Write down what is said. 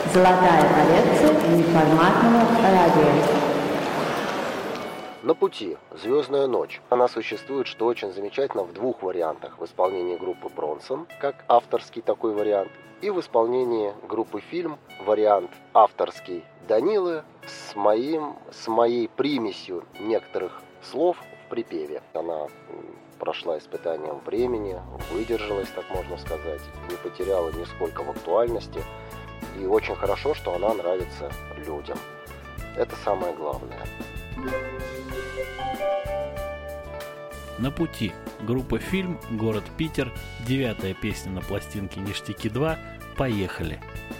Золотая коллекция неформатного радио. На пути. Звездная ночь. Она существует, что очень замечательно, в двух вариантах. В исполнении группы Бронсон, как авторский такой вариант, и в исполнении группы Фильм, вариант авторский Данилы с моей примесью некоторых слов в припеве. Она прошла испытанием времени, выдержалась, так можно сказать, не потеряла нисколько в актуальности. И очень хорошо, что она нравится людям. Это самое главное. На пути. Группа «Фильм», город Питер, 9-я песня на пластинке «Ништяки 2». Поехали!